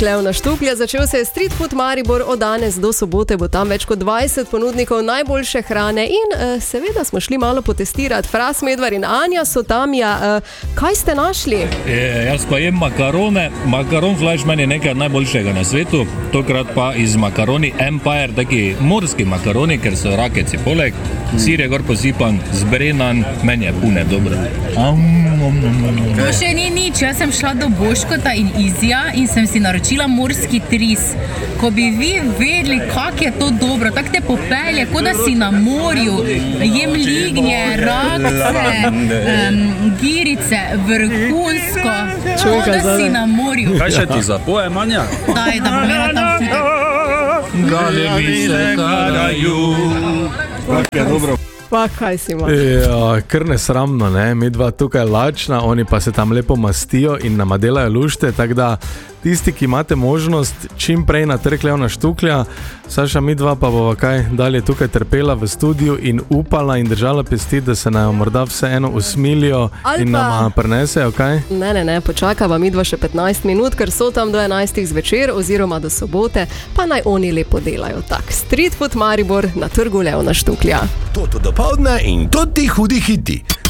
Klevna Štuklja, začel se je Street Food Maribor, od danes do sobote bo tam več kot 20 ponudnikov najboljše hrane in seveda smo šli malo potestirati. Fras, Medvar in Anja so tam, kaj ste našli? Jaz pa jem makarone, makaron flash meni je nekaj najboljšega na svetu, tokrat pa iz makaroni Empire, taki morski makaroni, ker so rakeci poleg, sir je gor posipan, zbrenan, meni je pune dobro. To še ni nič, jaz sem šla do Boškota in Izija in sem si naročila morski tris. Ko bi vi vedeli, kak je to dobro, tak te popelje, kot da si na morju, jem lignje, rakce, girice, vrhunsko, kot da si na morju. Kaj še ti zapoje, Manja? Daj, da bom imela tam tudi. Galebi se karaju. Kak je dobro. Pa kaj si ima? Ja, kar nesramno, ne? Mi dva tukaj lačna, oni pa se tam lepo mastijo in nama delajo lušte, tako da tisti, ki imate možnost, čim prej na trg Klevna Štuklja. Saša, mi dva pa bova kaj dalje tukaj trpela v studiu in upala in držala pesti, da se nam morda vseeno usmilijo in nama prinesejo, kaj? Ne, počakava mi dva še 15 minut, ker so tam do 11 zvečer oziroma do sobote, pa naj oni lepo delajo. Tak, Street Food Maribor na trgu Klevna Štuklja. Toto dopoldne in toti hudi hiti.